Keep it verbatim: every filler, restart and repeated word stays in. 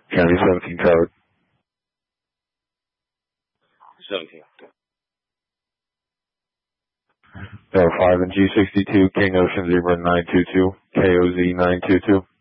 County seventeen code. seventeen. There are five and G sixty-two, King Ocean Zebra nine two two, K O Z nine two two.